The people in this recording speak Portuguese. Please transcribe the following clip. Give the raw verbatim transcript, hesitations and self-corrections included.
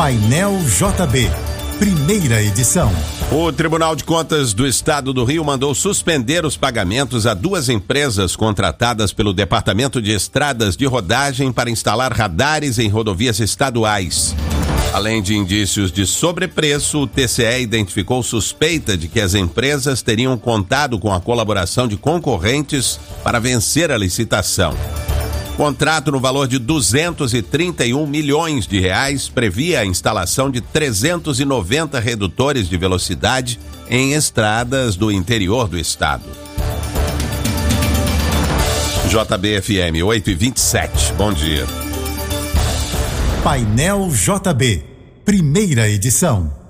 Painel J B, primeira edição. O Tribunal de Contas do Estado do Rio mandou suspender os pagamentos a duas empresas contratadas pelo Departamento de Estradas de Rodagem para instalar radares em rodovias estaduais. Além de indícios de sobrepreço, o T C E identificou suspeita de que as empresas teriam contado com a colaboração de concorrentes para vencer a licitação. Contrato no valor de duzentos e trinta e um milhões de reais previa a instalação de trezentos e noventa redutores de velocidade em estradas do interior do estado. J B F M oito e vinte e sete, bom dia. Painel J B, primeira edição.